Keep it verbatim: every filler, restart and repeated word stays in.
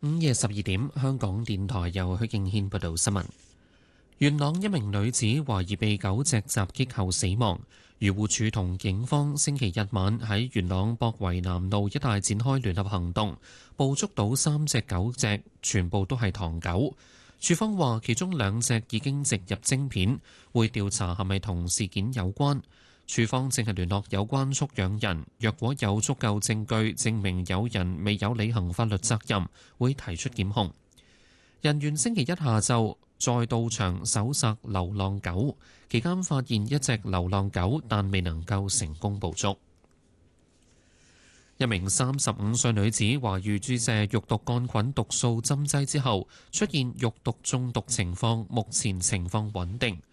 午夜十二點，香港電台由許敬軒報道新聞。元朗一名女子懷疑被狗隻襲擊後死亡，漁護署同警方星期日晚喺元朗博圍南路一帶展開聯合行動，捕捉到三隻狗隻，全部都係唐狗。署方話其中兩隻已經植入晶片，會調查係咪同事件有關。署方正係聯絡有關畜養人，若果有足夠證據證明有人未有履行法律責任，會提出檢控。人員星期一下晝再到場搜索流浪狗，期間發現一隻流浪狗，但未能夠成功捕捉。一名三十五歲女子懷疑注射肉毒桿菌毒素針劑之後出現肉毒中毒情況，目前情況穩定。